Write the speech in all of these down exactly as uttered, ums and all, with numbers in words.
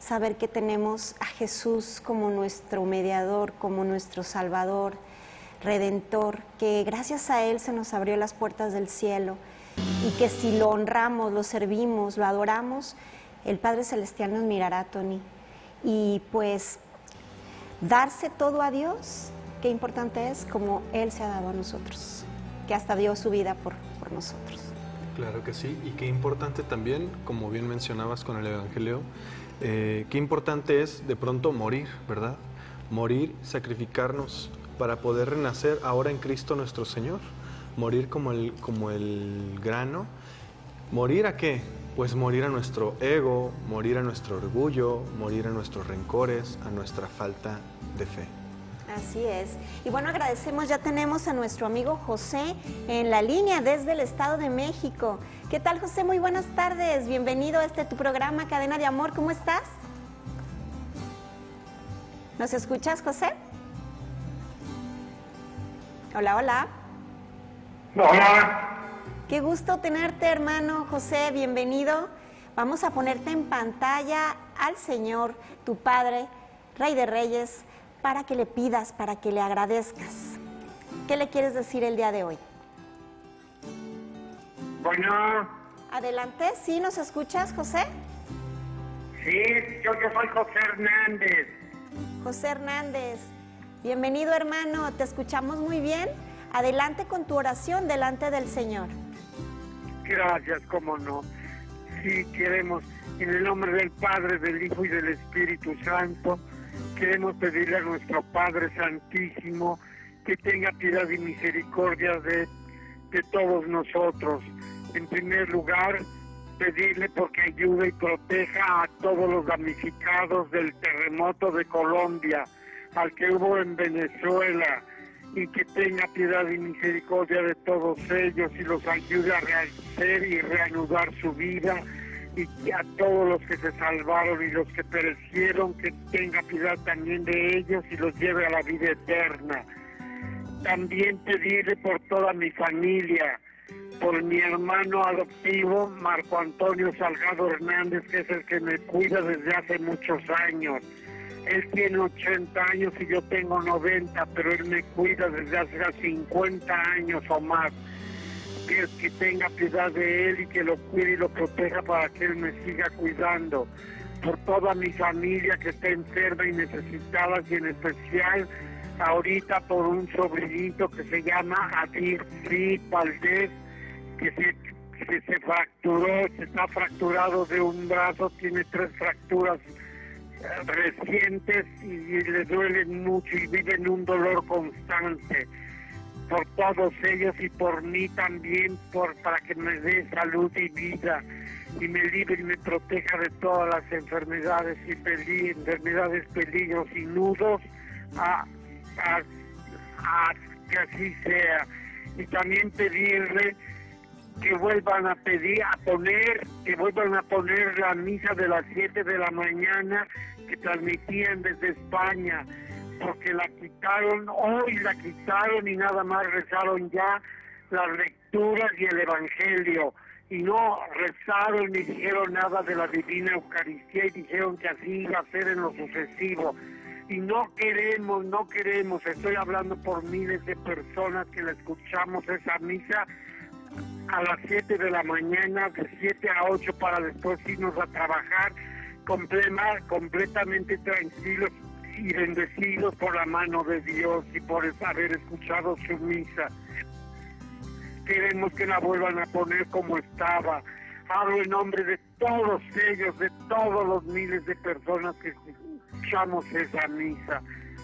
saber que tenemos a Jesús como nuestro mediador, como nuestro Salvador, Redentor, que gracias a Él se nos abrió las puertas del cielo y que si lo honramos, lo servimos, lo adoramos, el Padre Celestial nos mirará, Tony. Y pues darse todo a Dios, qué importante es como Él se ha dado a nosotros, que hasta dio su vida por, por nosotros. Claro que sí, y qué importante también, como bien mencionabas con el Evangelio, eh, qué importante es de pronto morir, ¿verdad? Morir, sacrificarnos para poder renacer ahora en Cristo nuestro Señor. Morir como el, como el grano. ¿Morir a qué? Pues morir a nuestro ego, morir a nuestro orgullo, morir a nuestros rencores, a nuestra falta de fe. Así es. Y bueno, agradecemos, ya tenemos a nuestro amigo José en la línea desde el Estado de México. ¿Qué tal, José? Muy buenas tardes. Bienvenido a este tu programa, Cadena de Amor. ¿Cómo estás? ¿Nos escuchas, José? Hola, hola. Hola. Qué gusto tenerte, hermano José. Bienvenido. Vamos a ponerte en pantalla al Señor, tu Padre, Rey de Reyes, para que le pidas, para que le agradezcas. ¿Qué le quieres decir el día de hoy? Bueno. Adelante, ¿sí nos escuchas, José? Sí, yo, yo soy José Hernández. José Hernández, bienvenido, hermano, te escuchamos muy bien. Adelante con tu oración delante del Señor. Gracias, cómo no. Sí, queremos, en el nombre del Padre, del Hijo y del Espíritu Santo, queremos pedirle a nuestro Padre Santísimo que tenga piedad y misericordia de, de todos nosotros. En primer lugar, pedirle porque ayude y proteja a todos los damnificados del terremoto de Colombia, al que hubo en Venezuela, y que tenga piedad y misericordia de todos ellos y los ayude a rehacer y reanudar su vida, y a todos los que se salvaron y los que perecieron, que tenga piedad también de ellos y los lleve a la vida eterna. También pedirle por toda mi familia, por mi hermano adoptivo Marco Antonio Salgado Hernández, que es el que me cuida desde hace muchos años. Él tiene ochenta años y yo tengo noventa, pero él me cuida desde hace cincuenta años o más. Que, que tenga piedad de él y que lo cuide y lo proteja para que él me siga cuidando. Por toda mi familia que está enferma y necesitada, y en especial ahorita por un sobrinito que se llama Adir Fri Valdés, que se, que se fracturó, se está fracturado de un brazo, tiene tres fracturas recientes y, y le duelen mucho y vive en un dolor constante. Por todos ellos y por mí también, por, para que me dé salud y vida y me libre y me proteja de todas las enfermedades y peli, enfermedades, peligros y nudos, a, a, a que así sea. Y también pedirle que vuelvan a pedir, a poner, que vuelvan a poner la misa de las siete de la mañana que transmitían desde España, porque la quitaron, hoy la quitaron y nada más rezaron ya las lecturas y el Evangelio, y no rezaron ni dijeron nada de la Divina Eucaristía y dijeron que así iba a ser en lo sucesivo. Y no queremos, no queremos, estoy hablando por miles de personas que la escuchamos esa misa a las siete de la mañana, de siete a ocho, para después irnos a trabajar complema, completamente tranquilos y bendecidos por la mano de Dios y por haber escuchado su misa. Queremos que la vuelvan a poner como estaba. Hablo en nombre de todos ellos, de todos los miles de personas que escuchamos esa misa,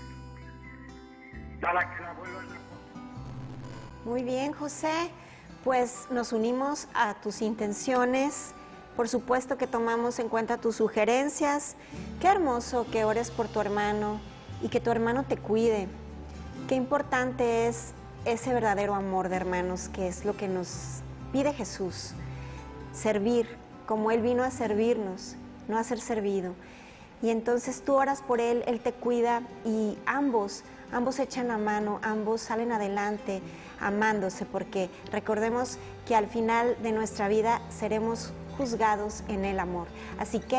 para que la vuelvan a poner. Muy bien, José. Pues nos unimos a tus intenciones. Por supuesto que tomamos en cuenta tus sugerencias. Qué hermoso que ores por tu hermano y que tu hermano te cuide. Qué importante es ese verdadero amor de hermanos, que es lo que nos pide Jesús. Servir, como Él vino a servirnos, no a ser servido. Y entonces tú oras por Él, Él te cuida y ambos, ambos echan la mano, ambos salen adelante amándose, porque recordemos que al final de nuestra vida seremos juzgados en el amor. Así que